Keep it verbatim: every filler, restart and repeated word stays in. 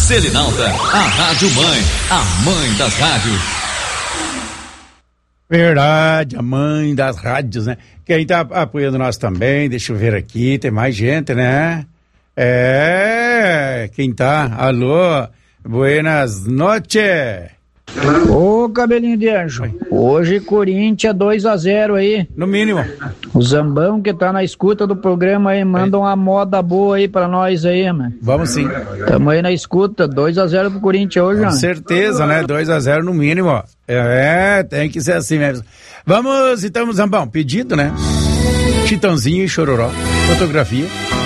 Selinalta, a Rádio Mãe, a mãe das rádios. Verdade, a mãe das rádios, né? Quem tá apoiando nós também, deixa eu ver aqui, tem mais gente, né? É, quem tá? Alô, buenas noches. Ô, cabelinho de anjo, hoje Corinthians dois a zero aí. No mínimo. O Zambão que tá na escuta do programa aí, manda uma moda boa aí pra nós aí, mano. Vamos sim. Tamo aí na escuta, dois a zero pro Corinthians hoje, Com mano. certeza, né? dois a zero no mínimo, ó. É, tem que ser assim mesmo. Vamos, então, Zambão, pedido, né? Chitãozinho e Chororó, fotografia.